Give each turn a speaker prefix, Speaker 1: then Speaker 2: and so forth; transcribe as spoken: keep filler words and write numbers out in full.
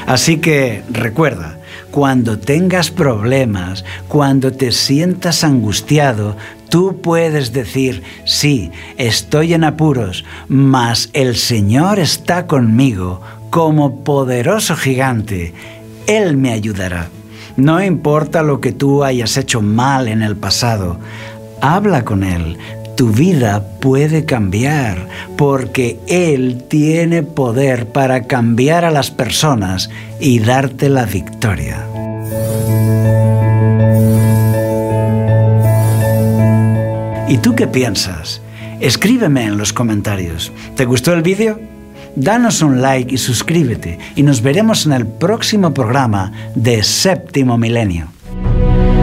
Speaker 1: Así que recuerda, cuando tengas problemas, cuando te sientas angustiado, tú puedes decir, sí, estoy en apuros, mas el Señor está conmigo como poderoso gigante. Él me ayudará. No importa lo que tú hayas hecho mal en el pasado, habla con Él. Tu vida puede cambiar porque Él tiene poder para cambiar a las personas y darte la victoria. ¿Y tú qué piensas? Escríbeme en los comentarios. ¿Te gustó el vídeo? Danos un like y suscríbete y nos veremos en el próximo programa de Séptimo Milenio.